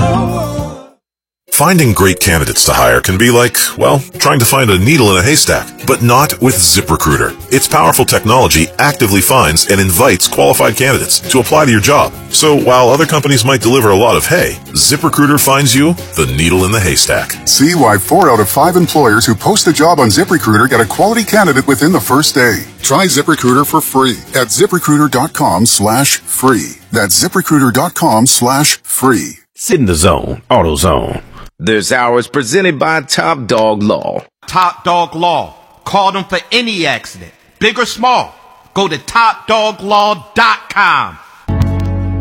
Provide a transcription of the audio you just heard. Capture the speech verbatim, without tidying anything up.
Finding great candidates to hire can be like, well, trying to find a needle in a haystack, but not with ZipRecruiter. Its powerful technology actively finds and invites qualified candidates to apply to your job. So while other companies might deliver a lot of hay, ZipRecruiter finds you the needle in the haystack. See why four out of five employers who post a job on ZipRecruiter get a quality candidate within the first day. Try ZipRecruiter for free at ZipRecruiter.com slash free. That's ZipRecruiter.com slash free. Sit in the zone, AutoZone. This hour is presented by Top Dog Law. Top Dog Law. Call them for any accident, big or small. Go to top dog law dot com.